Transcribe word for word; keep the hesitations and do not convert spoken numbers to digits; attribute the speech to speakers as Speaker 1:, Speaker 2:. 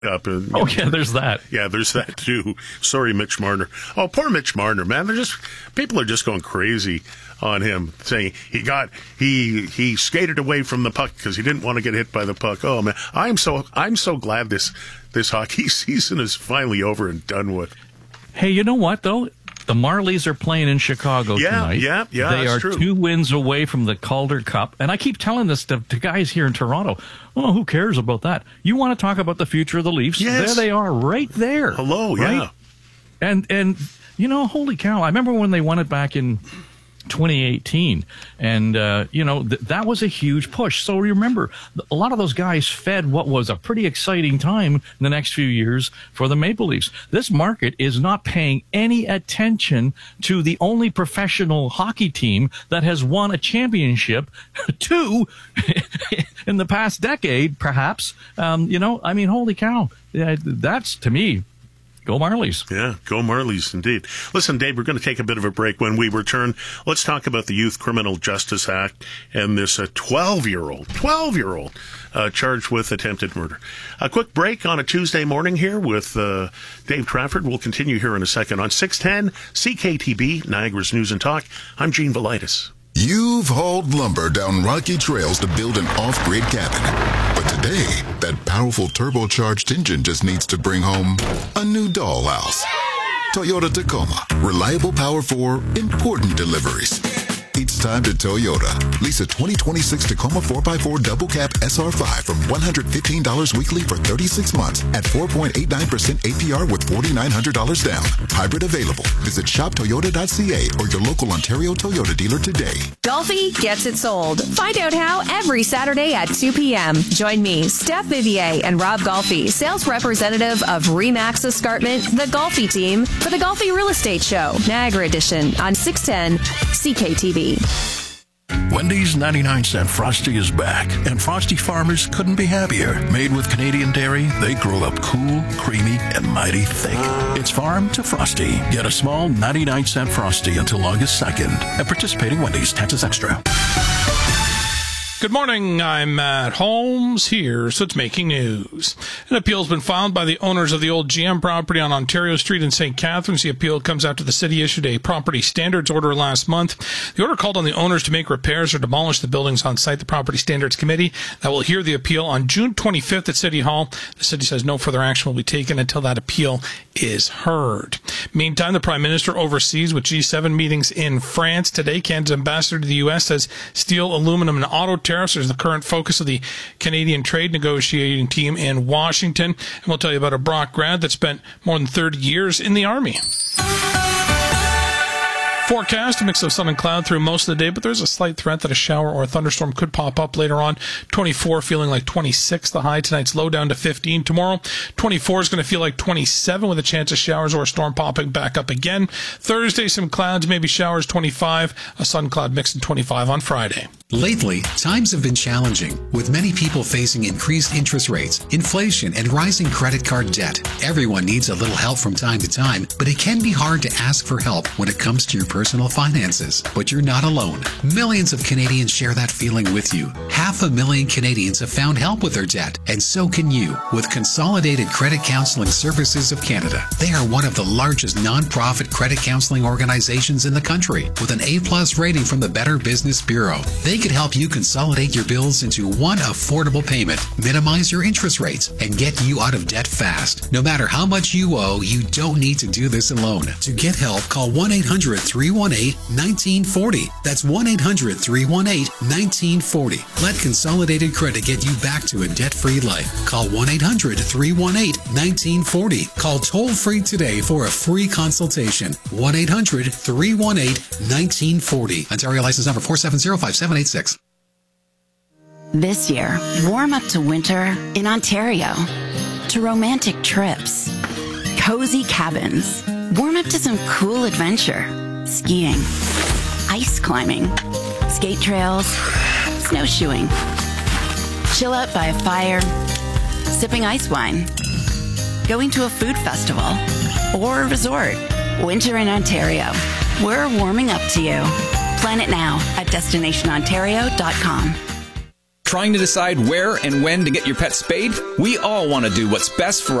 Speaker 1: up. And,
Speaker 2: oh, know, yeah, there's that.
Speaker 1: Yeah, there's that too. Sorry, Mitch Marner. Oh, poor Mitch Marner, man. They're just, people are just going crazy on him, saying he got, he, he skated away from the puck because he didn't want to get hit by the puck. Oh, man. I'm so, I'm so glad this, this hockey season is finally over and done with.
Speaker 2: Hey, you know what, though? The Marlies are playing in Chicago
Speaker 1: yeah,
Speaker 2: tonight.
Speaker 1: Yeah, yeah,
Speaker 2: They
Speaker 1: that's
Speaker 2: are
Speaker 1: true.
Speaker 2: two wins away from the Calder Cup. And I keep telling this to, to guys here in Toronto. Oh, who cares about that? You want to talk about the future of the Leafs?
Speaker 1: Yes.
Speaker 2: There they are, right there.
Speaker 1: Hello,
Speaker 2: right?
Speaker 1: yeah.
Speaker 2: And, and you know, holy cow, I remember when they won it back in twenty eighteen, and uh, you know th- that was a huge push. So remember, a lot of those guys fed what was a pretty exciting time in the next few years for the Maple Leafs. This market is not paying any attention to the only professional hockey team that has won a championship, two in the past decade, perhaps. Um, you know, I mean, holy cow, yeah, that's to me. Go Marlies.
Speaker 1: Yeah, go Marlies, indeed. Listen, Dave, we're going to take a bit of a break. When we return, let's talk about the Youth Criminal Justice Act and this uh, twelve-year-old, twelve-year-old uh, charged with attempted murder. A quick break on a Tuesday morning here with uh, Dave Trafford. We'll continue here in a second on six ten C K T B, Niagara's News and Talk. I'm Gene Velitis.
Speaker 3: You've hauled lumber down rocky trails to build an off-grid cabin. But today, that powerful turbocharged engine just needs to bring home a new dollhouse. Toyota Tacoma. Reliable power for important deliveries. It's time to Toyota. Lease a twenty twenty-six Tacoma four by four double cab S R five from one hundred fifteen dollars weekly for thirty-six months at four point eight nine percent A P R with four thousand nine hundred dollars down. Hybrid available. Visit shop toyota dot c a or your local Ontario Toyota dealer today.
Speaker 4: Golfy gets it sold. Find out how every Saturday at two p.m. Join me, Steph Vivier, and Rob Golfy, sales representative of Remax Escarpment, the Golfy team, for the Golfy Real Estate Show, Niagara Edition on six ten C K T V.
Speaker 5: Wendy's ninety-nine cent Frosty is back, and Frosty farmers couldn't be happier. Made with Canadian dairy, they grow up cool, creamy, and mighty thick. It's farm to Frosty. Get a small ninety-nine cent Frosty until August second at participating Wendy's. Taxes extra.
Speaker 6: Good morning, I'm Matt Holmes here, so it's making news. An appeal has been filed by the owners of the old G M property on Ontario Street in Saint Catharines. The appeal comes after the city issued a property standards order last month. The order called on the owners to make repairs or demolish the buildings on site. The Property Standards Committee that will hear the appeal on June twenty-fifth at City Hall. The city says no further action will be taken until that appeal is heard. Meantime, the Prime Minister oversees with G seven meetings in France. Today, Canada's ambassador to the U S says steel, aluminum, and auto tariffs is the current focus of the Canadian trade negotiating team in Washington. And we'll tell you about a Brock grad that spent more than thirty years in the Army. Forecast, a mix of sun and cloud through most of the day, but there's a slight threat that a shower or a thunderstorm could pop up later on. twenty-four feeling like twenty-six, the high. Tonight's low down to fifteen. Tomorrow, twenty-four is going to feel like twenty-seven with a chance of showers or a storm popping back up again. Thursday, some clouds, maybe showers, twenty-five. A sun cloud mix in twenty-five on Friday.
Speaker 7: Lately, times have been challenging, with many people facing increased interest rates, inflation, and rising credit card debt. Everyone needs a little help from time to time, but it can be hard to ask for help when it comes to your personal finances. But you're not alone. Millions of Canadians share that feeling with you. Half a million Canadians have found help with their debt, and so can you with Consolidated Credit Counseling Services of Canada. They are one of the largest nonprofit credit counseling organizations in the country, with an A-plus rating from the Better Business Bureau. They could help you consolidate your bills into one affordable payment, minimize your interest rates, and get you out of debt fast. No matter how much you owe, you don't need to do this alone. To get help, call one eight hundred three one eight one nine four zero. That's one eight hundred three one eight one nine four zero. Let Consolidated Credit get you back to a debt-free life. Call one eight hundred three one eight one nine four zero. Call toll-free today for a free consultation. one eight hundred three one eight one nine four zero. Ontario license number four seven zero five seven eight six.
Speaker 8: This year, warm up to winter in Ontario, to romantic trips, cozy cabins, warm up to some cool adventure, skiing, ice climbing, skate trails, snowshoeing, chill out by a fire, sipping ice wine, going to a food festival, or a resort. Winter in Ontario. We're warming up to you. Plan it now at destination ontario dot com.
Speaker 9: Trying to decide where and when to get your pet spayed? We all want to do what's best for